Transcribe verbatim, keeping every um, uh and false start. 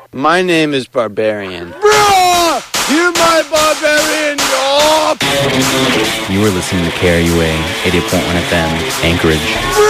My name is Barbarian. Bruh! You're my barbarian, yo! You were listening to K R U A eighty-eight point one F M, Anchorage. Bruh!